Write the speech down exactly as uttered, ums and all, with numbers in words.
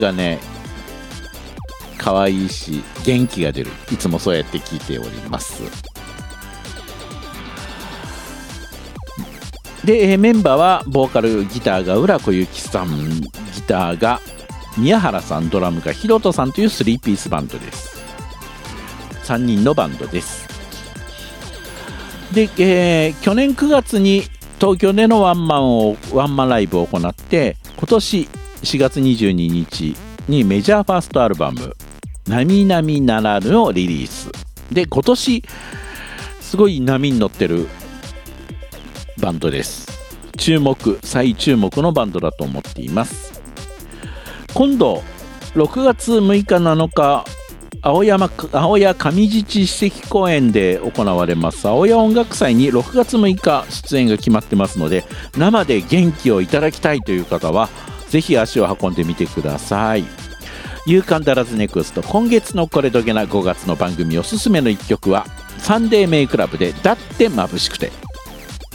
がね可愛いし元気が出る。いつもそうやって聞いております。でメンバーはボーカルギターが浦小雪さん、ギターが宮原さん、ドラムがひろとさんというスリーピースバンドです。さんにんのバンドです。で、えー、去年くがつに東京でのワンマンをワンマンライブを行って、今年しがつにじゅうににちにメジャーファーストアルバム「なみなみならぬ」をリリースで、今年すごい波に乗ってるバンドです。注目、再注目のバンドだと思っています。今度ろくがつむいかなのか、青山青谷上寺史跡公園で行われます青谷音楽祭にろくがつむいか出演が決まってますので、生で元気をいただきたいという方はぜひ足を運んでみてください。ユーカンダラズネクスト、今月のこれどげなごがつの番組おすすめのいっきょくはサンデーメイクラブでだって眩しくて。